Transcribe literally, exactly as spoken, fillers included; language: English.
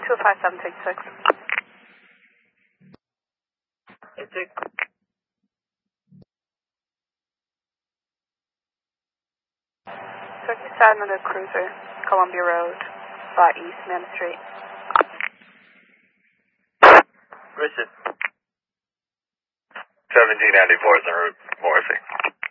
two five seven six six. Eight six. Turkey side another cruiser, Columbia Road, flat east, Manor Street. Richard. seventeen ninety-four is en route, Morrissey.